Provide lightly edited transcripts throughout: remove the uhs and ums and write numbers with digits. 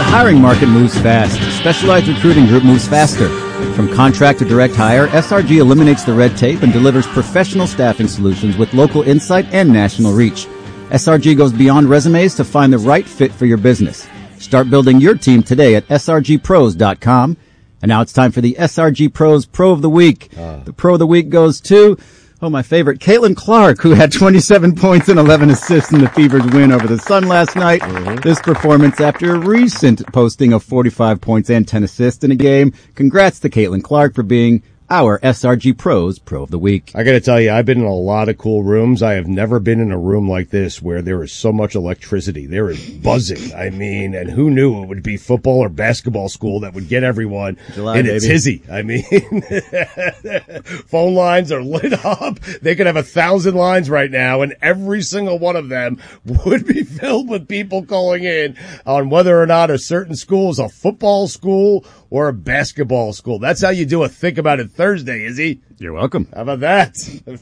hiring market moves fast. Specialized Recruiting Group moves faster. From contract to direct hire, SRG eliminates the red tape and delivers professional staffing solutions with local insight and national reach. SRG goes beyond resumes to find the right fit for your business. Start building your team today at srgpros.com. And now it's time for the SRG Pros Pro of the Week. The Pro of the Week goes to, my favorite, Caitlin Clark, who had 27 points and 11 assists in the Fever's win over the Sun last night. This performance after a recent posting of 45 points and 10 assists in a game. Congrats to Caitlin Clark for being our SRG Pros Pro of the Week. I got to tell you, I've been in a lot of cool rooms. I have never been in a room like this where there is so much electricity. There is buzzing. I mean, and who knew it would be football or basketball school that would get everyone in a tizzy. I mean, phone lines are lit up. They could have 1,000 lines right now, and every single one of them would be filled with people calling in on whether or not a certain school is a football school or a basketball school. That's how you do a Think About It Thursday, Izzy. You're welcome. How about that?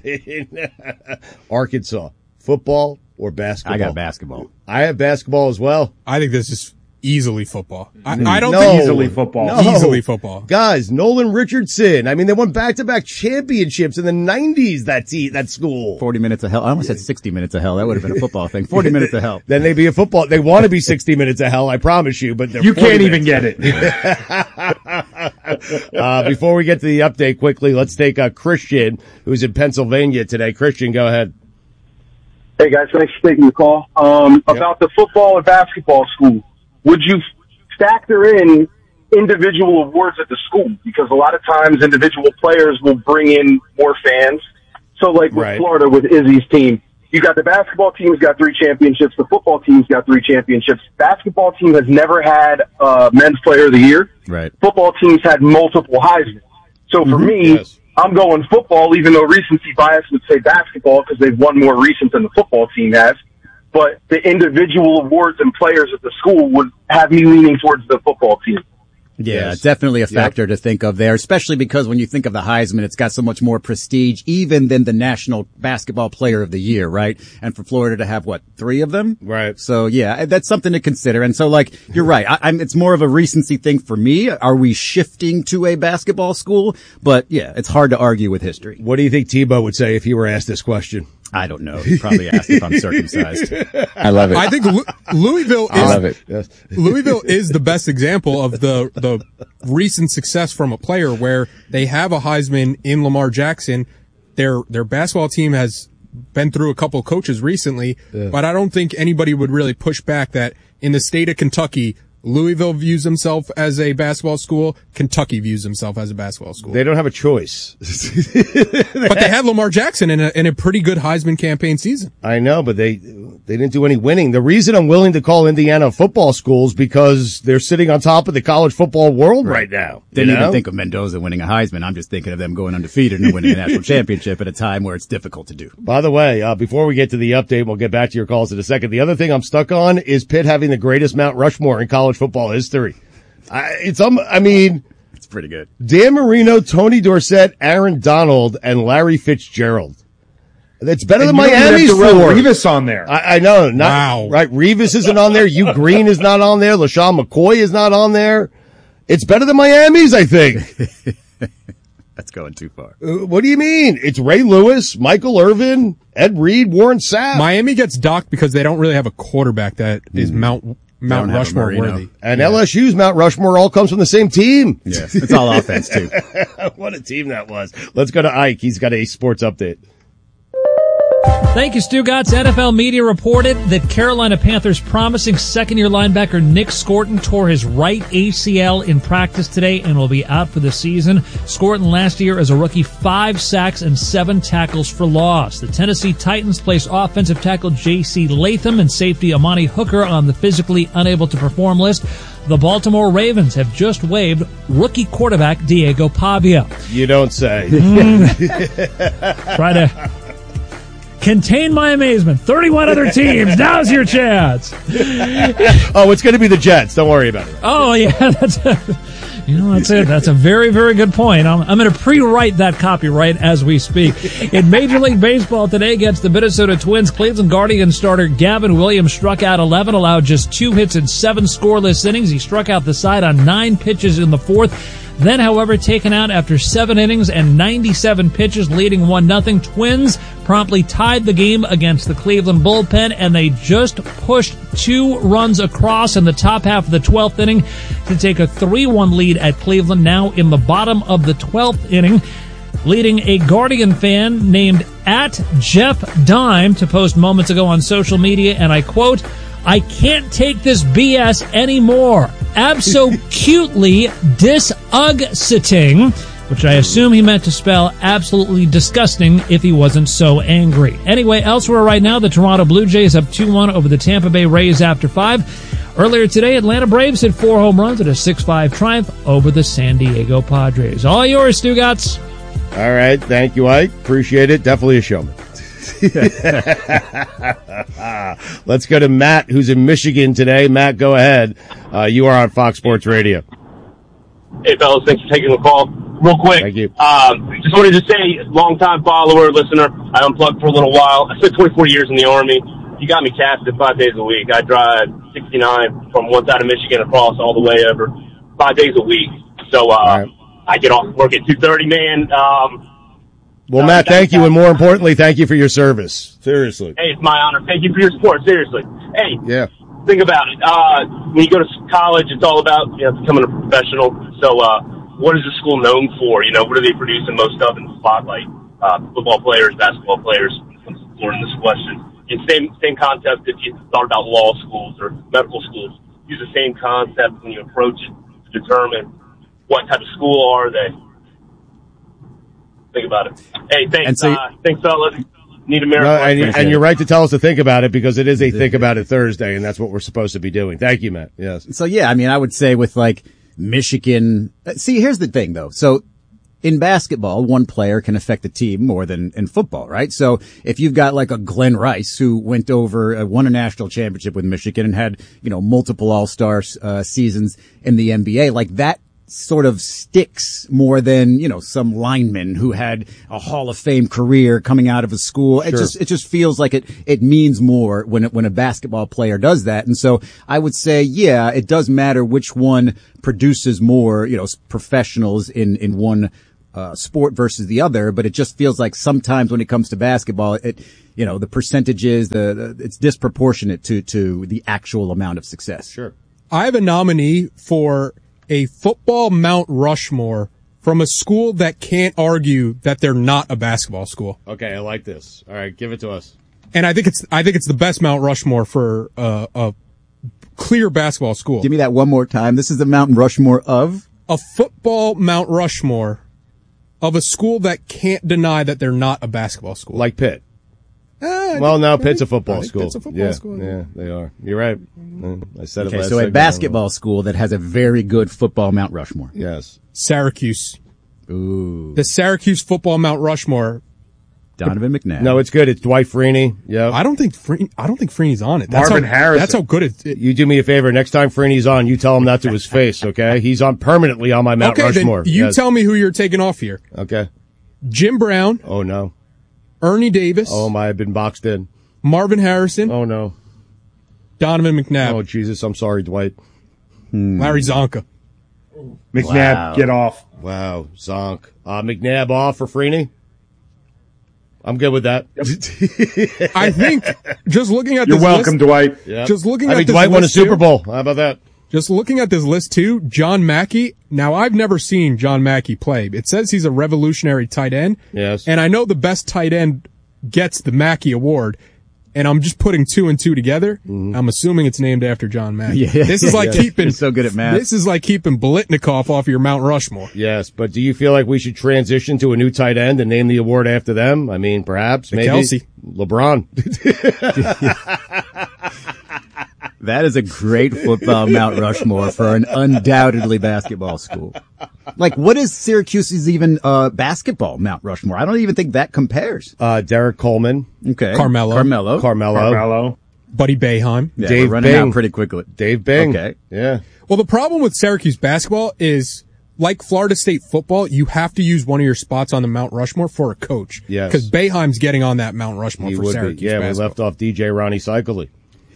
Arkansas, football or basketball? I got basketball. I have basketball as well. I think this is easily football. I don't No. think Easily football. No. easily football. Guys, Nolan Richardson. I mean, they won back-to-back championships in the 90s, that school. 40 minutes of hell. I almost said 60 minutes of hell. That would have been a football thing. 40 minutes of hell. Then they'd be a football. They want to be 60 minutes of hell, I promise you, but they're You 40 can't even minutes. get it. Before we get to the update quickly, let's take Christian, who's in Pennsylvania today. Christian, go ahead. Hey guys, thanks for taking the call. About the football and basketball school, would you factor in individual awards at the school? Because a lot of times individual players will bring in more fans. So like with Florida, with Izzy's team, you got the basketball team's got 3 championships, the football team's got 3 championships. Basketball team has never had men's player of the year. Right. Football teams had multiple Heisman. So for me, I'm going football, even though recency bias would say basketball because they've won more recent than the football team has. But the individual awards and players at the school would have me leaning towards the football team. Yeah, definitely a factor to think of there, especially because when you think of the Heisman, it's got so much more prestige even than the National Basketball Player of the Year, right? And for Florida to have, 3 of them? Right. So, yeah, that's something to consider. And so, you're right. It's more of a recency thing for me. Are we shifting to a basketball school? But, yeah, it's hard to argue with history. What do you think Tebow would say if he were asked this question? I don't know. He probably asked if I'm circumcised. I love it. I think Louisville is, I love it. Yes. Louisville is the best example of the recent success from a player where they have a Heisman in Lamar Jackson. Their basketball team has been through a couple of coaches recently, but I don't think anybody would really push back that in the state of Kentucky, Louisville views himself as a basketball school. Kentucky views himself as a basketball school. They don't have a choice. But they had Lamar Jackson in a pretty good Heisman campaign season. I know, but they didn't do any winning. The reason I'm willing to call Indiana football schools because they're sitting on top of the college football world right now. Didn't even think of Mendoza winning a Heisman. I'm just thinking of them going undefeated and winning a national championship at a time where it's difficult to do. By the way, before we get to the update, we'll get back to your calls in a second. The other thing I'm stuck on is Pitt having the greatest Mount Rushmore in college football history. It's pretty good. Dan Marino, Tony Dorsett, Aaron Donald, and Larry Fitzgerald. It's better than Miami's four. Revis on there. I know. Wow. Right. Revis isn't on there. Hugh Green is not on there. LaShawn McCoy is not on there. It's better than Miami's, I think. That's going too far. What do you mean? It's Ray Lewis, Michael Irvin, Ed Reed, Warren Sapp. Miami gets docked because they don't really have a quarterback that is Mount Rushmore worthy. And LSU's Mount Rushmore all comes from the same team. Yeah, it's all offense too. What a team that was. Let's go to Ike. He's got a sports update. Thank you, Stugotz. NFL media reported that Carolina Panthers promising second-year linebacker Nick Scorton tore his right ACL in practice today and will be out for the season. Scorton last year as a rookie, 5 sacks and 7 tackles for loss. The Tennessee Titans place offensive tackle J.C. Latham and safety Amani Hooker on the physically unable to perform list. The Baltimore Ravens have just waived rookie quarterback Diego Pavia. You don't say. Try to contain my amazement. 31 other teams. Now's your chance. Oh, it's going to be the Jets. Don't worry about it. Oh, yeah. That's it. That's a very, very good point. I'm going to pre-write that copyright as we speak. In Major League Baseball today against the Minnesota Twins, Cleveland Guardians starter Gavin Williams struck out 11, allowed just 2 hits in 7 scoreless innings. He struck out the side on 9 pitches in the 4th. Then, however, taken out after 7 innings and 97 pitches, leading 1-0. Twins promptly tied the game against the Cleveland bullpen, and they just pushed 2 runs across in the top half of the 12th inning to take a 3-1 lead at Cleveland, now in the bottom of the 12th inning, leading a Guardian fan named @JeffDime to post moments ago on social media, and I quote, "I can't take this BS anymore. Abso-cutely disgusting," which I assume he meant to spell absolutely disgusting if he wasn't so angry. Anyway, elsewhere right now, the Toronto Blue Jays up 2-1 over the Tampa Bay Rays after 5. Earlier today, Atlanta Braves hit 4 home runs at a 6-5 triumph over the San Diego Padres. All yours, Stugotz. All right. Thank you, Ike. Appreciate it. Definitely a showman. Let's go to Matt, who's in Michigan today. Matt, go ahead. You are on Fox Sports Radio. Hey, fellas, thanks for taking the call. Real quick, Thank you. Just wanted to say, long-time follower, listener, I unplugged for a little while. I spent 24 years in the Army. You got me casted 5 days a week. I drive 69 from one side of Michigan across all the way over 5 days a week. So right. I get off work at 2:30, man. Well, Matt, thank you, and more importantly, thank you for your service. Seriously. Hey, it's my honor. Thank you for your support. Seriously. Hey, Yeah. think about it. When you go to college, it's all about becoming a professional. So, what is the school known for? What are they producing most of in the spotlight? Football players, basketball players. When it comes to Florida in this question, and same concept if you thought about law schools or medical schools. Use the same concept when you approach it to determine what type of school are they. Think about it. Hey, thanks. Thanks, fellas. Need a miracle. No, and you're right to tell us to think about it, because it is a Think About It Thursday, and that's what we're supposed to be doing. Thank you, Matt. Yes. So, yeah, I mean, I would say with like Michigan, see, here's the thing though. So in basketball, one player can affect the team more than in football, right? So if you've got like a Glenn Rice who went over, won a national championship with Michigan and had, multiple all-star seasons in the NBA, like that sort of sticks more than, some lineman who had a Hall of Fame career coming out of a school. Sure. It just feels like it means more when a basketball player does that. And so I would say, yeah, it does matter which one produces more, professionals in one sport versus the other, but it just feels like sometimes when it comes to basketball, the percentages, it's disproportionate to the actual amount of success. Sure. I have a nominee for a football Mount Rushmore from a school that can't argue that they're not a basketball school. Okay, I like this. All right, give it to us. And I think it's the best Mount Rushmore for a clear basketball school. Give me that one more time. This is the Mount Rushmore of? A football Mount Rushmore of a school that can't deny that they're not a basketball school. Like Pitt. Well, no, Pitt's a football school. Pitt's a football school. Yeah, they are. You're right. I said it last so a segment. basketball school that has a very good football Mount Rushmore. Yes. Syracuse. Ooh. The Syracuse football Mount Rushmore. Donovan McNabb. No, it's good. It's Dwight Freeney. Yeah. I don't think Freeney's on it. Marvin Harrison. That's how good it is. You do me a favor. Next time Freeney's on, you tell him that to his face, okay? He's permanently on my Mount Rushmore. Then you tell me who you're taking off here. Okay. Jim Brown. Oh, no. Ernie Davis. Oh, my, I've been boxed in. Marvin Harrison. Oh, no. Donovan McNabb. Oh, Jesus. I'm sorry, Dwight. Larry Zonka. McNabb, Wow. get off. Wow. Zonk. McNabb off for Freeney? I'm good with that. I think just looking at You're this welcome, list, Dwight. Yeah. just looking I at mean, this Dwight won a list Super too, Bowl. How about that? Just looking at this list too, John Mackey. Now, I've never seen John Mackey play. It says he's a revolutionary tight end. Yes. And I know the best tight end gets the Mackey Award. And I'm just putting 2 and 2 together. I'm assuming it's named after John Mackey. Yeah. This is like keeping You're so good at math. This is like keeping Biletnikoff off your Mount Rushmore. Yes, but do you feel like we should transition to a new tight end and name the award after them? I mean, perhaps, maybe. Kelsey. LeBron. That is a great football Mount Rushmore for an undoubtedly basketball school. Like, what is Syracuse's even basketball Mount Rushmore? I don't even think that compares. Derek Coleman. Okay. Carmelo. Carmelo. Buddy Boeheim. Dave we're running Bing. out pretty quickly. Dave Bing. Okay. Yeah. Well, the problem with Syracuse basketball is like Florida State football, you have to use one of your spots on the Mount Rushmore for a coach. Yes. Because Boeheim's getting on that Mount Rushmore for Syracuse. Yeah, basketball. we left off DJ Ronnie Cycli.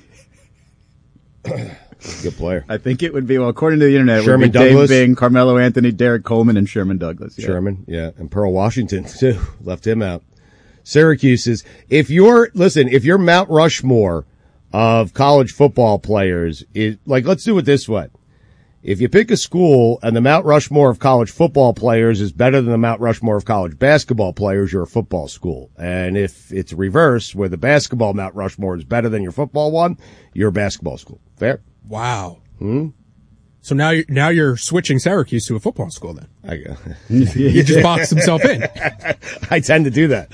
Good player. I think it would be, well, according to the internet, Sherman it would be Douglas. Dave Bing, Carmelo Anthony, Derek Coleman, and Sherman Douglas. Yeah. Sherman, yeah, and Pearl Washington too. Left him out. Syracuse is, if your Mount Rushmore of college football players is, like, let's do it this way. If you pick a school and the Mount Rushmore of college football players is better than the Mount Rushmore of college basketball players, you're a football school. And if it's reverse, where the basketball Mount Rushmore is better than your football one, you're a basketball school. Fair? Wow. So now you're switching Syracuse to a football school then. He just boxed himself in. I tend to do that.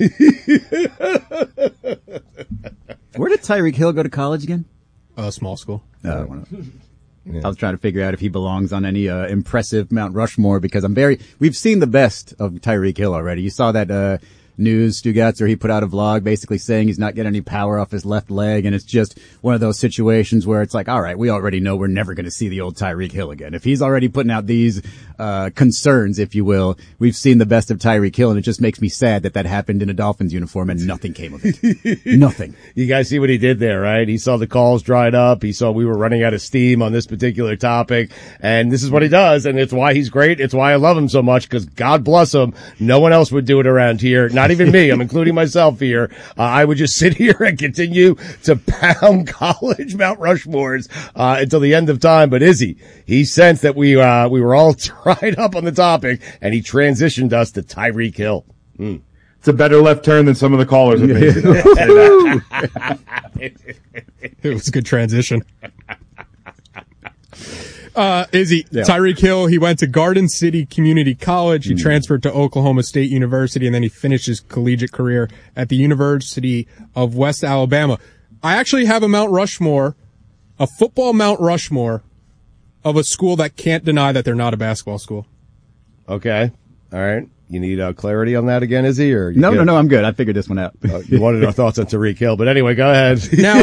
Where did Tyreek Hill go to college again? Small school. I was trying to figure out if he belongs on any impressive Mount Rushmore, because we've seen the best of Tyreek Hill already. You saw that news, Stugatz, where he put out a vlog basically saying he's not getting any power off his left leg, and it's just one of those situations where it's like, all right, we already know we're never going to see the old Tyreek Hill again. If he's already putting out these concerns, if you will, we've seen the best of Tyreek Hill, and it just makes me sad that happened in a Dolphins uniform and nothing came of it. Nothing. You guys see what he did there, right? He saw the calls dried up. He saw we were running out of steam on this particular topic, and this is what he does, and it's why he's great. It's why I love him so much, because God bless him. No one else would do it around here. Not even me. I'm including myself here. I would just sit here and continue to pound college Mount Rushmores until the end of time. But he sensed that we were all dried up on the topic, and he transitioned us to Tyreek Hill. It's a better left turn than some of the callers have made. It was a good transition. Yeah. Tyreek Hill, he went to Garden City Community College. He transferred to Oklahoma State University, and then he finished his collegiate career at the University of West Alabama. I actually have a Mount Rushmore, a football Mount Rushmore of a school that can't deny that they're not a basketball school. Okay. All right. You need clarity on that again, Izzy? Or No, I'm good. I figured this one out. You wanted our thoughts on Tyreek Hill, but anyway, go ahead. Now,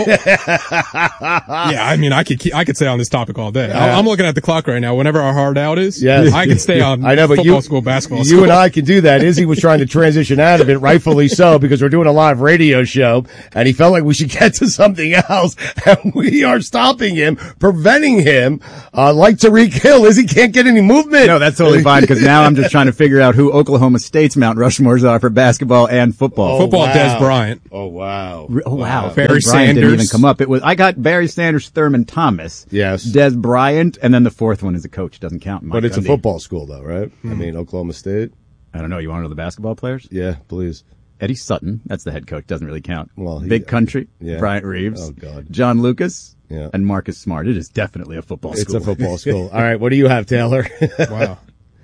yeah, I mean, I could stay on this topic all day. I'm looking at the clock right now. Whenever our hard out is, yes. I can stay on I know, but football school, basketball school. You and I can do that. Izzy was trying to transition out of it, rightfully so, because we're doing a live radio show, and he felt like we should get to something else, and we are stopping him, preventing him, like Tyreek Hill. Izzy can't get any movement. No, that's totally fine, because now I'm just trying to figure out who Oklahoma State's Mount Rushmores are for basketball and football. Football, Des Bryant. Oh, wow. Oh, wow. Barry Des Bryant didn't Sanders. even come up. I got Barry Sanders, Thurman Thomas. Yes. Des Bryant, and then the fourth one is a coach. Doesn't count. But it's a football school, though, right? I mean, Oklahoma State. I don't know. You want to know the basketball players? Yeah, please. Eddie Sutton. That's the head coach. Doesn't really count. Well, Big Country. yeah. Bryant Reeves. Oh, God. John Lucas. Yeah. And Marcus Smart. It is definitely a football It's school. a football school. All right, what do you have, Taylor? Wow.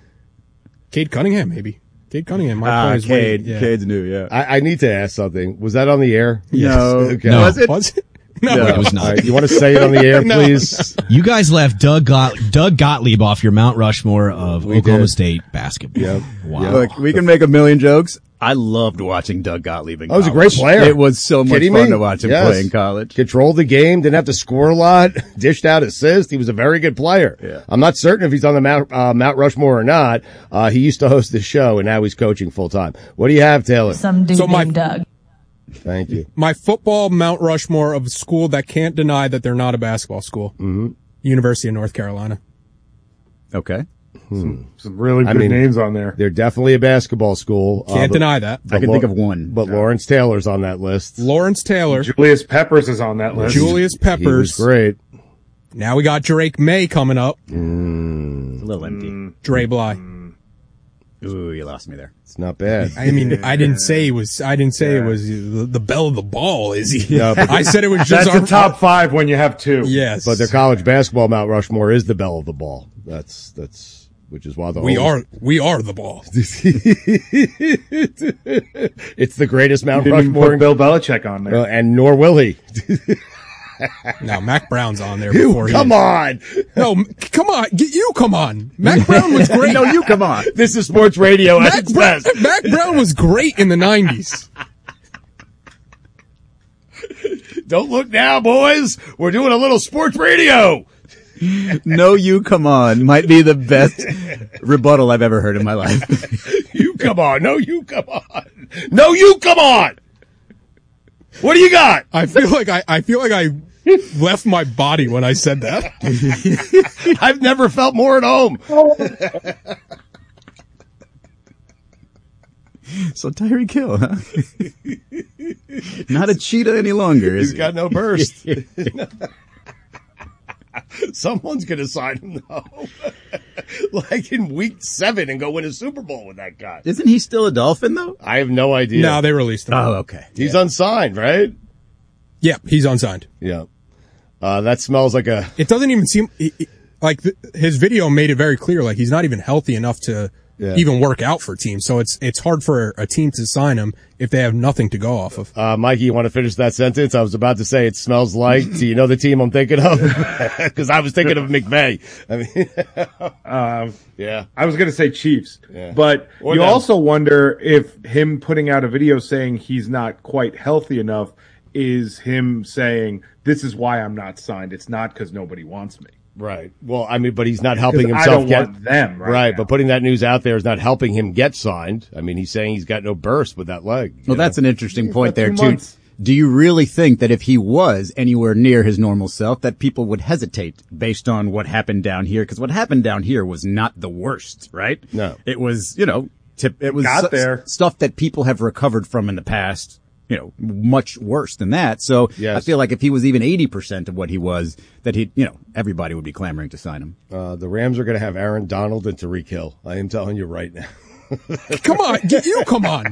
Cade Cunningham, maybe. Cade Cunningham. might play his way. Cade. Yeah. Cade's new, yeah. I need to ask something. Was that on the air? No. Okay. No. Was it? Was it? No. No. It was All not. right, you want to say it on the air, No. please? You guys left Doug Gottlieb off your Mount Rushmore of Oklahoma did. State basketball. Yep. Wow. Look, we can make a million jokes. I loved watching Doug Gottlieb in That was a college. great player. It was so much Kidding fun me? to watch him Yes. play in college. Controlled the game, didn't have to score a lot, dished out assists. He was a very good player. Yeah. I'm not certain if he's on the Mount Rushmore or not. He used to host the show, and now he's coaching full time. What do you have, Taylor? Some dude So my- named Doug. Thank you. My football Mount Rushmore of a school that can't deny that they're not a basketball school. Mm-hmm. University of North Carolina. Okay. Some really good names on there. They're definitely a basketball school. Can't deny that. I can think of one. But Lawrence Taylor's on that list. Lawrence Taylor. Julius Peppers is on that list. Julius He was Peppers. great. Now we got Drake May coming up. It's a little empty. Dre Bly. Ooh, you lost me there. It's not bad. I mean, I didn't say it was the belle of the ball, is he? No, but I said it was just That's our the top five when you have two. Yes. But their college basketball Mount Rushmore is the belle of the ball. That's which is why we are the ball. It's the greatest Mount Didn't even Rushmore, put Bill Belichick on there. and nor will he. Now Mac Brown's on there before Come on. No, come on. Come on. Mac Brown was great. No, you come on. This is sports radio at its best. Mac Brown was great in the 90s. Don't look now, boys. We're doing a little sports radio. No, you come on might be the best rebuttal I've ever heard in my life. You come on. No, you come on. No, you come on. What do you got? I feel like I left my body when I said that. I've never felt more at home. So Tyreek Hill, huh? Not a cheetah any longer, is He's got no burst. Someone's going to sign him, though. Like in week 7 and go win a Super Bowl with that guy. Isn't he still a Dolphin, though? I have no idea. No, they released him. Oh, okay. He's unsigned, right? Yeah, he's unsigned. Yeah. That smells like a... It doesn't even seem like his video made it very clear. Like he's not even healthy enough to even work out for teams. So it's hard for a team to sign him if they have nothing to go off of. Mikey, you want to finish that sentence? I was about to say it smells like. Do you know the team I'm thinking of? Because I was thinking of McVay. I mean, yeah. I was going to say Chiefs, Yeah. but Or you them. also wonder if him putting out a video saying he's not quite healthy enough is him saying, this is why I'm not signed. It's not because nobody wants me. Right. Well, I mean, but he's not helping 'Cause himself I don't get want them right. now. But putting that news out there is not helping him get signed. I mean, he's saying he's got no burst with that leg. Well, that's an interesting point there, 2 too. months. Do you really think that if he was anywhere near his normal self, that people would hesitate based on what happened down here? Because what happened down here was not the worst, right? No. It was, it was Got there. stuff that people have recovered from in the past. Much worse than that. So Yes. I feel like if he was even 80% of what he was, that everybody would be clamoring to sign him. The Rams are going to have Aaron Donald and Tyreek Hill. I am telling you right now. Come on, come on.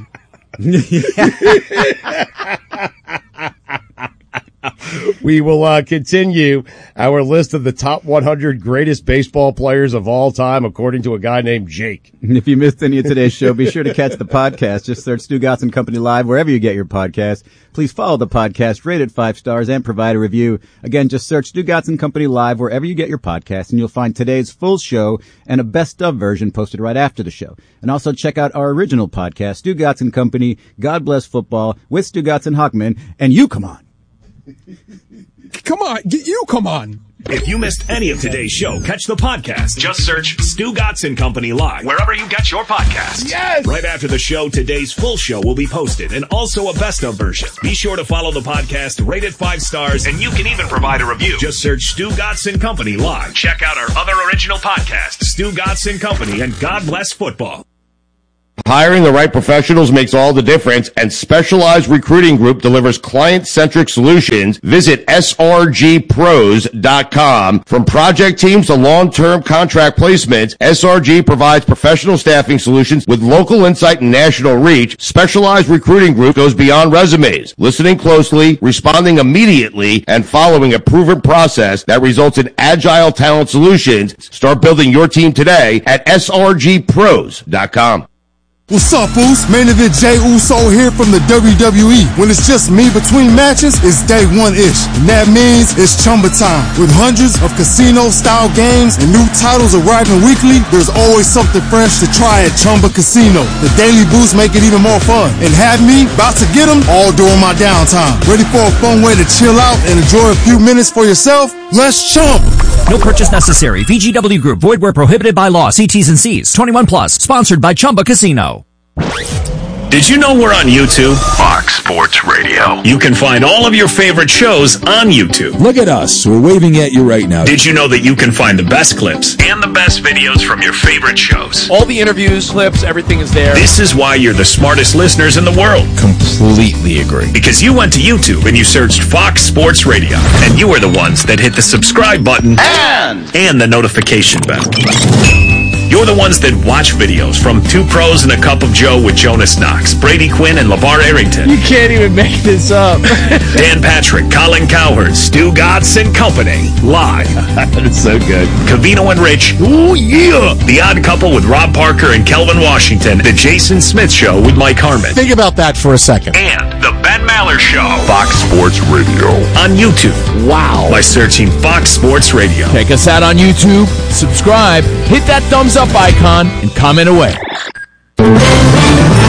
We will continue our list of the top 100 greatest baseball players of all time, according to a guy named Jake. If you missed any of today's show, be sure to catch the podcast. Just search Stu Gotts & Company Live wherever you get your podcast. Please follow the podcast, rate it 5 stars, and provide a review. Again, just search Stu Gotts & Company Live wherever you get your podcast, and you'll find today's full show and a best-of version posted right after the show. And also check out our original podcast, Stu Gotts & Company, God Bless Football, with Stu Gotts and Hockman, and you come on. Come on, come on. If you missed any of today's show, catch the podcast. Just search Stu Gotts & Company Live, wherever you get your podcasts. Yes! Right after the show, today's full show will be posted, and also a best-of version. Be sure to follow the podcast, rate it 5 stars, and you can even provide a review. Just search Stu Gotts & Company Live. Check out our other original podcasts, Stu Gotts & Company and God Bless Football. Hiring the right professionals makes all the difference, and Specialized Recruiting Group delivers client-centric solutions. Visit srgpros.com. From project teams to long-term contract placements, SRG provides professional staffing solutions with local insight and national reach. Specialized Recruiting Group goes beyond resumes, listening closely, responding immediately, and following a proven process that results in agile talent solutions. Start building your team today at srgpros.com. What's up, Uso? Main event Jey Uso here from the WWE. When it's just me between matches, it's day one-ish. And that means it's Chumba time. With hundreds of casino-style games and new titles arriving weekly, there's always something fresh to try at Chumba Casino. The daily boosts make it even more fun. And have me about to get them all during my downtime. Ready for a fun way to chill out and enjoy a few minutes for yourself? Let's Chumba! No purchase necessary. VGW Group. Void where prohibited by law. See T's and C's. 21 plus. Sponsored by Chumba Casino. Did you know we're on YouTube? Fox Sports Radio. You can find all of your favorite shows on YouTube. Look at us. We're waving at you right now. Did you know that you can find the best clips and the best videos from your favorite shows? All the interviews, clips, everything is there. This is why you're the smartest listeners in the world. Completely agree. Because you went to YouTube and you searched Fox Sports Radio. And you were the ones that hit the subscribe button and the notification bell. You're the ones that watch videos from Two Pros and a Cup of Joe with Jonas Knox, Brady Quinn, and LeVar Arrington. You can't even make this up. Dan Patrick, Colin Cowherd, Stu Gotts & Company, live. That's so good. Covino and Rich, ooh yeah. The Odd Couple with Rob Parker and Kelvin Washington. The Jason Smith Show with Mike Harmon. Think about that for a second. And The Ben Maller Show. Fox Sports Radio. On YouTube. Wow. By searching Fox Sports Radio. Check us out on YouTube, subscribe, hit that thumbs up icon, and comment away.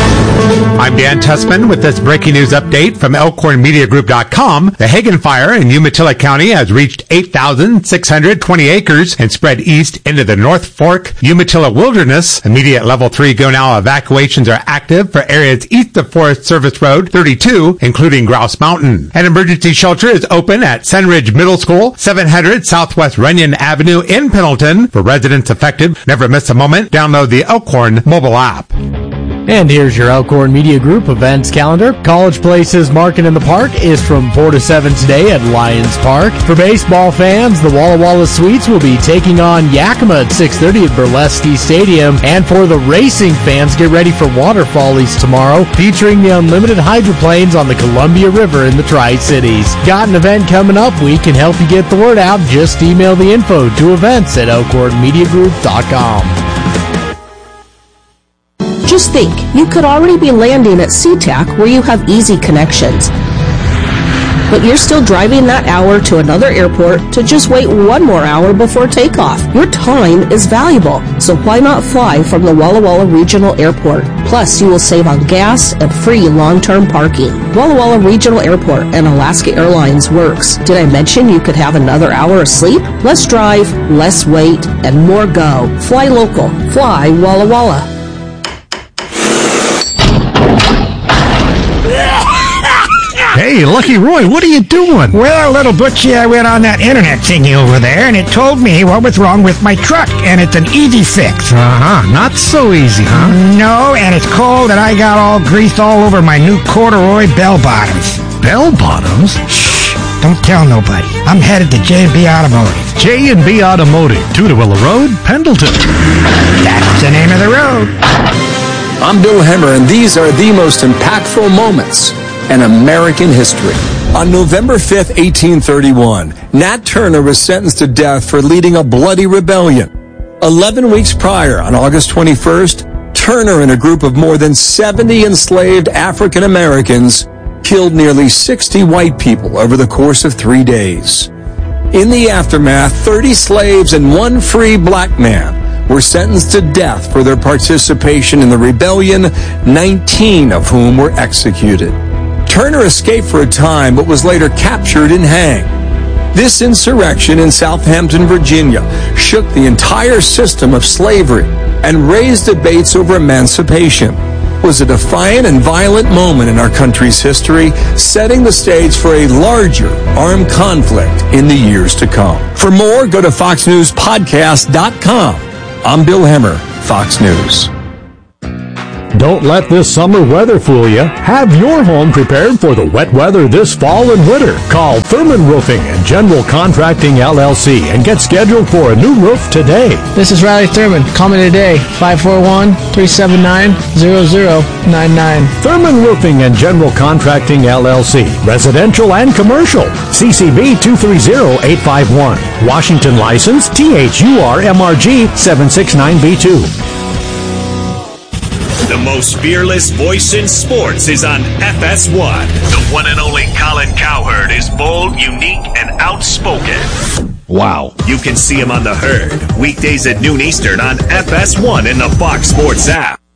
I'm Dan Tussman with this breaking news update from ElkhornMediaGroup.com. The Hagen Fire in Umatilla County has reached 8,620 acres and spread east into the North Fork Umatilla Wilderness. Immediate level 3 go now evacuations are active for areas east of Forest Service Road 32, including Grouse Mountain. An emergency shelter is open at Sunridge Middle School, 700 Southwest Runyon Avenue in Pendleton. For residents affected, never miss a moment. Download the Elkhorn mobile app. And here's your Elkhorn Media Group events calendar. College Places Market in the Park is from 4 to 7 today at Lions Park. For baseball fans, the Walla Walla Sweets will be taking on Yakima at 6:30 at Burlesque Stadium. And for the racing fans, get ready for Water Follies tomorrow, featuring the unlimited hydroplanes on the Columbia River in the Tri-Cities. Got an event coming up? We can help you get the word out. Just email the info to events@elkhornmediagroup.com. Just think, you could already be landing at SeaTac where you have easy connections. But you're still driving that hour to another airport to just wait one more hour before takeoff. Your time is valuable, so why not fly from the Walla Walla Regional Airport? Plus, you will save on gas and free long-term parking. Walla Walla Regional Airport and Alaska Airlines works. Did I mention you could have another hour of sleep? Less drive, less wait, and more go. Fly local. Fly Walla Walla. Hey, Lucky Roy, what are you doing? Well, little Butchie, I went on that internet thingy over there, and it told me what was wrong with my truck, and it's an easy fix. Not so easy, huh? No, and it's cold, and I got all grease all over my new corduroy bell bottoms. Bell bottoms? Shh, don't tell nobody. I'm headed to J&B Automotive. J&B Automotive, Tudorilla Road, Pendleton. That's the name of the road. I'm Bill Hemmer, and these are the most impactful moments in American history. On November 5th, 1831, Nat Turner was sentenced to death for leading a bloody rebellion. 11 weeks prior, on August 21st, Turner and a group of more than 70 enslaved African Americans killed nearly 60 white people over the course of 3 days. In the aftermath, 30 slaves and 1 free black man were sentenced to death for their participation in the rebellion, 19 of whom were executed. Turner escaped for a time, but was later captured and hanged. This insurrection in Southampton, Virginia, shook the entire system of slavery and raised debates over emancipation. It was a defiant and violent moment in our country's history, setting the stage for a larger armed conflict in the years to come. For more, go to FoxNewsPodcast.com. I'm Bill Hemmer, Fox News. Don't let this summer weather fool you. Have your home prepared for the wet weather this fall and winter. Call Thurman Roofing and General Contracting LLC and get scheduled for a new roof today. This is Riley Thurman. Call me today, 541-379-0099. Thurman Roofing and General Contracting LLC. Residential and commercial. CCB 230851. Washington license THURMRG 769B2. The most fearless voice in sports is on FS1. The one and only Colin Cowherd is bold, unique, and outspoken. Wow. You can see him on The Herd, weekdays at noon Eastern on FS1 in the Fox Sports app.